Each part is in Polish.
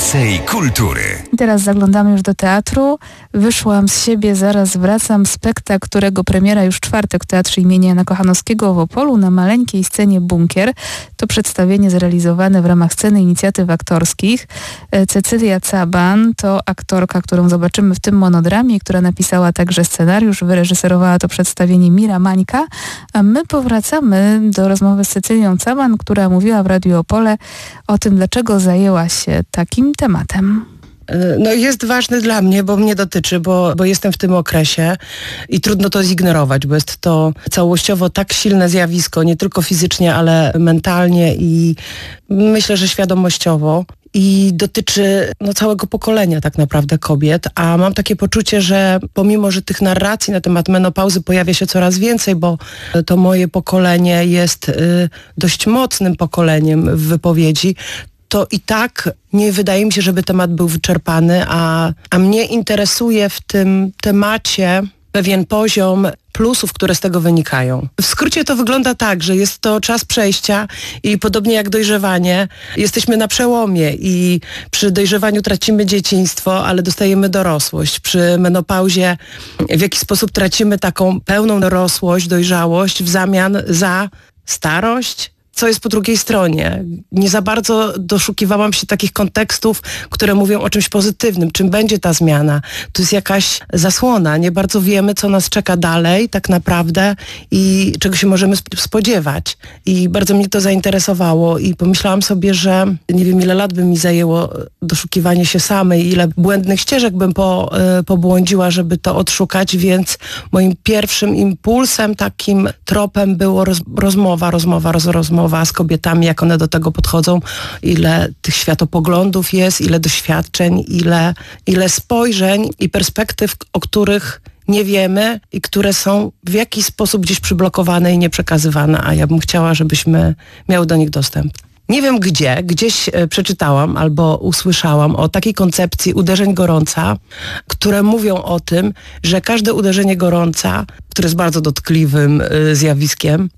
Więcej kultury. Teraz zaglądamy już do teatru. Wyszłam z siebie, zaraz wracam. Spektakl, którego premiera już czwartek w Teatrze imienia Jana Kochanowskiego w Opolu na maleńkiej scenie Bunkier. To przedstawienie zrealizowane w ramach sceny inicjatyw aktorskich. Cecylia Caban to aktorka, którą zobaczymy w tym monodramie, która napisała także scenariusz, wyreżyserowała to przedstawienie Mira Mańka, a my powracamy do rozmowy z Cecylią Caban, która mówiła w Radiu Opole o tym, dlaczego zajęła się takim tematem. No jest ważny dla mnie, bo mnie dotyczy, bo jestem w tym okresie i trudno to zignorować, bo jest to całościowo tak silne zjawisko, nie tylko fizycznie, ale mentalnie i myślę, że świadomościowo. I dotyczy całego pokolenia tak naprawdę kobiet, a mam takie poczucie, że pomimo, że tych narracji na temat menopauzy pojawia się coraz więcej, bo to moje pokolenie jest dość mocnym pokoleniem w wypowiedzi, to i tak nie wydaje mi się, żeby temat był wyczerpany, a mnie interesuje w tym temacie pewien poziom plusów, które z tego wynikają. W skrócie to wygląda tak, że jest to czas przejścia i podobnie jak dojrzewanie, jesteśmy na przełomie i przy dojrzewaniu tracimy dzieciństwo, ale dostajemy dorosłość. Przy menopauzie w jakiś sposób tracimy taką pełną dorosłość, dojrzałość w zamian za starość. Co jest po drugiej stronie? Nie za bardzo doszukiwałam się takich kontekstów, które mówią o czymś pozytywnym. Czym będzie ta zmiana? Tu jest jakaś zasłona. Nie bardzo wiemy, co nas czeka dalej tak naprawdę i czego się możemy spodziewać. I bardzo mnie to zainteresowało i pomyślałam sobie, że nie wiem, ile lat by mi zajęło doszukiwanie się samej, ile błędnych ścieżek bym pobłądziła, żeby to odszukać, więc moim pierwszym impulsem, takim tropem było rozmowa z kobietami, jak one do tego podchodzą, ile tych światopoglądów jest, ile doświadczeń, ile spojrzeń i perspektyw, o których nie wiemy i które są w jakiś sposób gdzieś przyblokowane i nieprzekazywane, a ja bym chciała, żebyśmy miały do nich dostęp. Nie wiem gdzieś przeczytałam albo usłyszałam o takiej koncepcji uderzeń gorąca, które mówią o tym, że każde uderzenie gorąca, które jest bardzo dotkliwym zjawiskiem,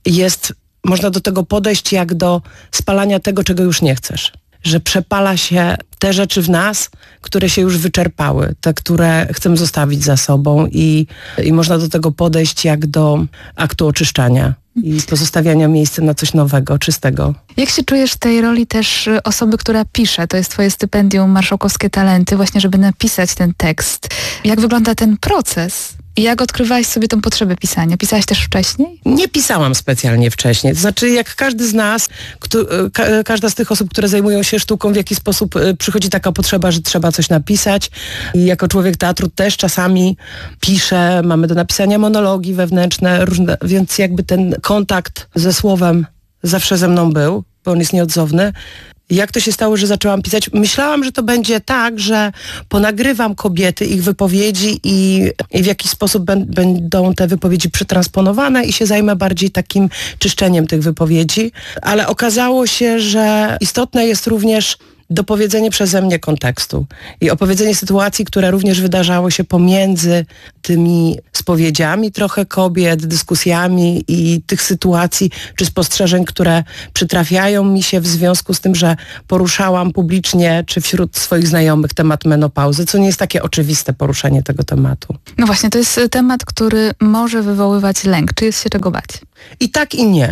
można do tego podejść jak do spalania tego, czego już nie chcesz. Że przepala się te rzeczy w nas, które się już wyczerpały, te, które chcemy zostawić za sobą i można do tego podejść jak do aktu oczyszczania i pozostawiania miejsca na coś nowego, czystego. Jak się czujesz w tej roli też osoby, która pisze? To jest twoje stypendium Marszałkowskie Talenty, właśnie żeby napisać ten tekst. Jak wygląda ten proces? I jak odkrywałaś sobie tą potrzebę pisania? Pisałaś też wcześniej? Nie pisałam specjalnie wcześniej. To znaczy, jak każdy z nas, każda z tych osób, które zajmują się sztuką, w jakiś sposób przychodzi taka potrzeba, że trzeba coś napisać. I jako człowiek teatru też czasami piszę, mamy do napisania monologi wewnętrzne, różne, więc jakby ten kontakt ze słowem zawsze ze mną był, bo on jest nieodzowny. Jak to się stało, że zaczęłam pisać? Myślałam, że to będzie tak, że ponagrywam kobiety, ich wypowiedzi i w jakiś sposób będą te wypowiedzi przetransponowane i się zajmę bardziej takim czyszczeniem tych wypowiedzi. Ale okazało się, że istotne jest również dopowiedzenie przeze mnie kontekstu i opowiedzenie sytuacji, które również wydarzały się pomiędzy tymi spowiedziami trochę kobiet, dyskusjami i tych sytuacji czy spostrzeżeń, które przytrafiają mi się w związku z tym, że poruszałam publicznie czy wśród swoich znajomych temat menopauzy, co nie jest takie oczywiste poruszanie tego tematu. No właśnie, to jest temat, który może wywoływać lęk. Czy jest się czego bać? I tak i nie.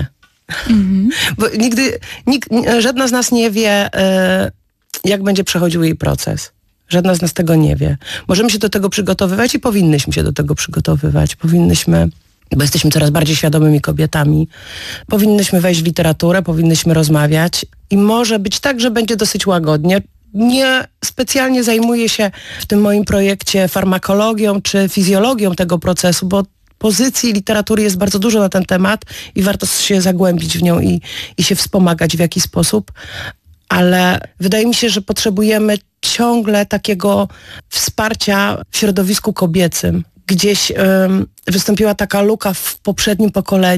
Bo żadna z nas nie wie, jak będzie przechodził jej proces. Żadna z nas tego nie wie. Możemy się do tego przygotowywać i powinnyśmy się do tego przygotowywać. Bo jesteśmy coraz bardziej świadomymi kobietami. Powinnyśmy wejść w literaturę, powinnyśmy rozmawiać i może być tak, że będzie dosyć łagodnie. Nie specjalnie zajmuję się w tym moim projekcie farmakologią czy fizjologią tego procesu, bo pozycji literatury jest bardzo dużo na ten temat i warto się zagłębić w nią i się wspomagać w jakiś sposób. Ale wydaje mi się, że potrzebujemy ciągle takiego wsparcia w środowisku kobiecym. Gdzieś wystąpiła taka luka w poprzednim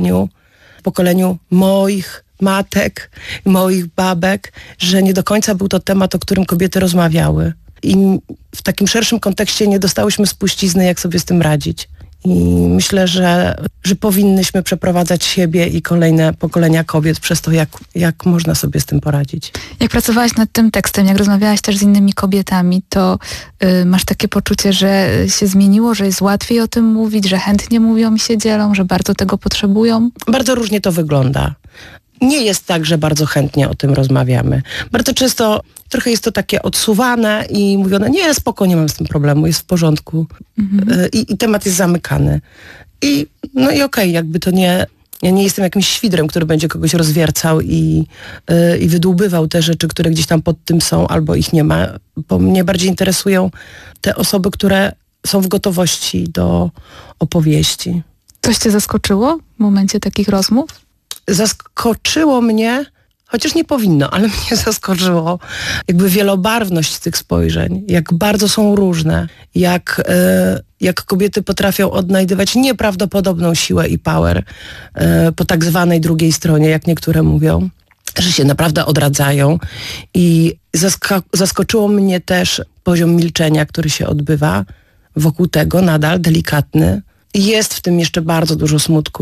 pokoleniu moich matek, moich babek, że nie do końca był to temat, o którym kobiety rozmawiały. I w takim szerszym kontekście nie dostałyśmy spuścizny, jak sobie z tym radzić. I myślę, że powinnyśmy przeprowadzać siebie i kolejne pokolenia kobiet przez to, jak można sobie z tym poradzić. Jak pracowałaś nad tym tekstem, jak rozmawiałaś też z innymi kobietami, to masz takie poczucie, że się zmieniło, że jest łatwiej o tym mówić, że chętnie mówią i się dzielą, że bardzo tego potrzebują? Bardzo różnie to wygląda. Nie jest tak, że bardzo chętnie o tym rozmawiamy. Bardzo często trochę jest to takie odsuwane i mówione, nie, spoko, nie mam z tym problemu, jest w porządku. I temat jest zamykany. I okej, jakby to nie... Ja nie jestem jakimś świdrem, który będzie kogoś rozwiercał i wydłubywał te rzeczy, które gdzieś tam pod tym są, albo ich nie ma. Bo mnie bardziej interesują te osoby, które są w gotowości do opowieści. Coś cię zaskoczyło w momencie takich rozmów? Zaskoczyło mnie, chociaż nie powinno, ale mnie zaskoczyło jakby wielobarwność tych spojrzeń, jak bardzo są różne, jak kobiety potrafią odnajdywać nieprawdopodobną siłę i power po tak zwanej drugiej stronie, jak niektóre mówią, że się naprawdę odradzają. I zaskoczyło mnie też poziom milczenia, który się odbywa wokół tego, nadal delikatny. Jest w tym jeszcze bardzo dużo smutku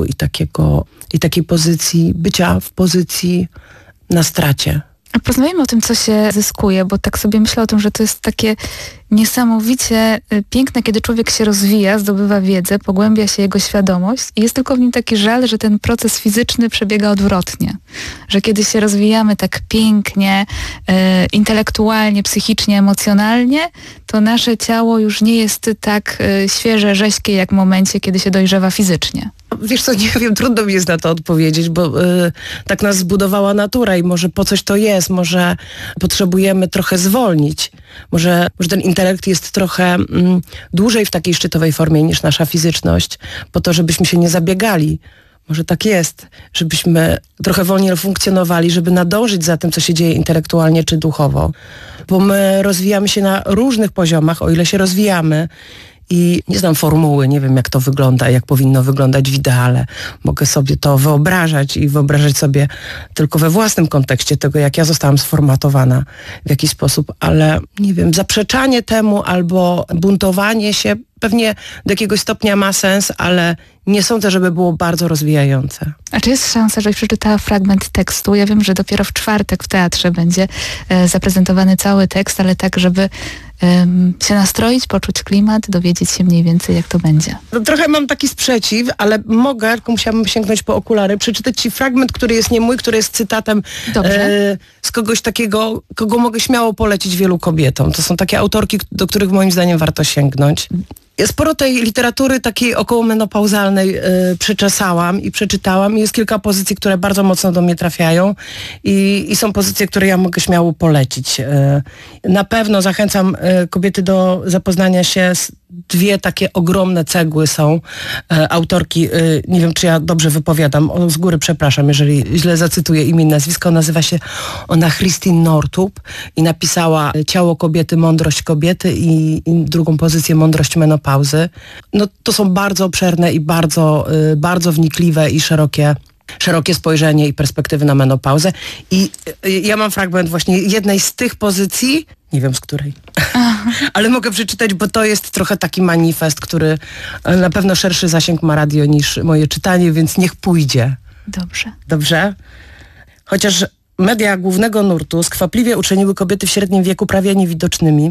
i takiej pozycji, bycia w pozycji na stracie. A porozmawiajmy o tym, co się zyskuje, bo tak sobie myślę o tym, że to jest takie niesamowicie piękne, kiedy człowiek się rozwija, zdobywa wiedzę, pogłębia się jego świadomość i jest tylko w nim taki żal, że ten proces fizyczny przebiega odwrotnie. Że kiedy się rozwijamy tak pięknie, intelektualnie, psychicznie, emocjonalnie, to nasze ciało już nie jest tak świeże, rześkie, jak w momencie, kiedy się dojrzewa fizycznie. Wiesz co, nie wiem, trudno mi jest na to odpowiedzieć, bo tak nas zbudowała natura i może po coś to jest, może potrzebujemy trochę zwolnić, może ten intelekt jest trochę dłużej w takiej szczytowej formie niż nasza fizyczność, po to, żebyśmy się nie zabiegali. Może tak jest, żebyśmy trochę wolniej funkcjonowali, żeby nadążyć za tym, co się dzieje intelektualnie czy duchowo. Bo my rozwijamy się na różnych poziomach, o ile się rozwijamy. I nie znam formuły, nie wiem jak to wygląda, jak powinno wyglądać w ideale. Mogę sobie to wyobrażać i wyobrażać sobie tylko we własnym kontekście tego, jak ja zostałam sformatowana, w jaki sposób, ale nie wiem, zaprzeczanie temu albo buntowanie się pewnie do jakiegoś stopnia ma sens, ale nie sądzę, żeby było bardzo rozwijające. A czy jest szansa, żebyś przeczytała fragment tekstu? Ja wiem, że dopiero w czwartek w teatrze będzie zaprezentowany cały tekst, ale tak, żeby się nastroić, poczuć klimat, dowiedzieć się mniej więcej, jak to będzie. No, trochę mam taki sprzeciw, ale mogę, tylko musiałabym sięgnąć po okulary, przeczytać ci fragment, który jest nie mój, który jest cytatem z kogoś takiego, kogo mogę śmiało polecić wielu kobietom. To są takie autorki, do których moim zdaniem warto sięgnąć. Ja sporo tej literatury takiej okołomenopauzalnej przeczesałam i przeczytałam. Jest kilka pozycji, które bardzo mocno do mnie trafiają i są pozycje, które ja mogę śmiało polecić. Na pewno zachęcam kobiety do zapoznania się z dwie takie ogromne cegły są autorki, nie wiem czy ja dobrze wypowiadam, z góry przepraszam, jeżeli źle zacytuję imię i nazwisko, nazywa się ona Christine Northrup i napisała Ciało kobiety, mądrość kobiety i drugą pozycję Mądrość menopauzy. No to są bardzo obszerne i bardzo, bardzo wnikliwe i szerokie spojrzenie i perspektywy na menopauzę. I ja mam fragment właśnie jednej z tych pozycji, nie wiem z której, ale mogę przeczytać, bo to jest trochę taki manifest, który na pewno szerszy zasięg ma radio niż moje czytanie, więc niech pójdzie. Dobrze. Dobrze? Chociaż media głównego nurtu skwapliwie uczyniły kobiety w średnim wieku prawie niewidocznymi,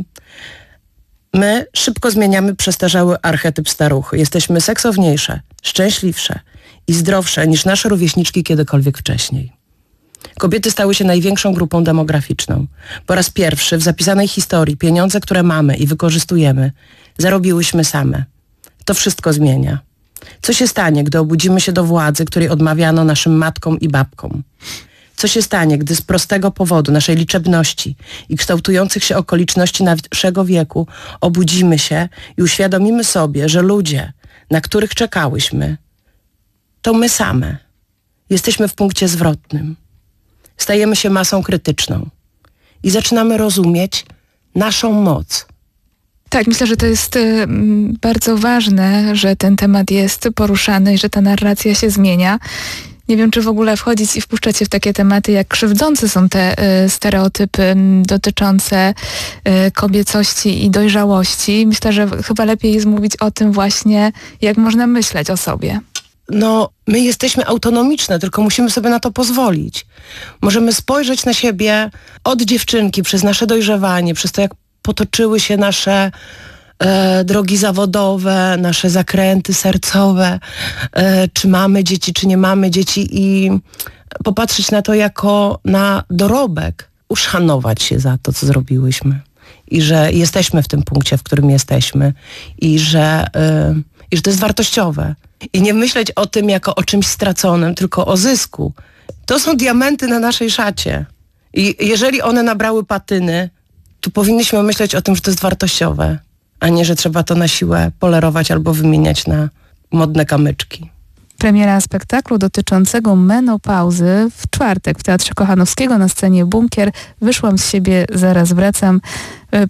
my szybko zmieniamy przestarzały archetyp staruchy. Jesteśmy seksowniejsze, szczęśliwsze i zdrowsze niż nasze rówieśniczki kiedykolwiek wcześniej. Kobiety stały się największą grupą demograficzną. Po raz pierwszy w zapisanej historii pieniądze, które mamy i wykorzystujemy, zarobiłyśmy same. To wszystko zmienia. Co się stanie, gdy obudzimy się do władzy, której odmawiano naszym matkom i babkom? Co się stanie, gdy z prostego powodu naszej liczebności i kształtujących się okoliczności naszego wieku obudzimy się i uświadomimy sobie, że ludzie, na których czekałyśmy, to my same. Jesteśmy w punkcie zwrotnym. Stajemy się masą krytyczną i zaczynamy rozumieć naszą moc. Tak, myślę, że to jest bardzo ważne, że ten temat jest poruszany i że ta narracja się zmienia. Nie wiem, czy w ogóle wchodzić i wpuszczać się w takie tematy, jak krzywdzące są te stereotypy dotyczące kobiecości i dojrzałości. Myślę, że chyba lepiej jest mówić o tym właśnie, jak można myśleć o sobie. No, my jesteśmy autonomiczne, tylko musimy sobie na to pozwolić. Możemy spojrzeć na siebie od dziewczynki, przez nasze dojrzewanie, przez to, jak potoczyły się nasze drogi zawodowe, nasze zakręty sercowe, czy mamy dzieci, czy nie mamy dzieci i popatrzeć na to jako na dorobek, uszanować się za to, co zrobiłyśmy i że jesteśmy w tym punkcie, w którym jesteśmy i że to jest wartościowe. I nie myśleć o tym jako o czymś straconym, tylko o zysku. To są diamenty na naszej szacie. I jeżeli one nabrały patyny, to powinniśmy myśleć o tym, że to jest wartościowe, a nie, że trzeba to na siłę polerować albo wymieniać na modne kamyczki. Premiera spektaklu dotyczącego menopauzy w czwartek w Teatrze Kochanowskiego na scenie Bunkier. Wyszłam z siebie, zaraz wracam.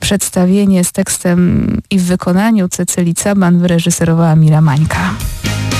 Przedstawienie z tekstem i w wykonaniu Cecylii Caban wyreżyserowała Mira Mańka.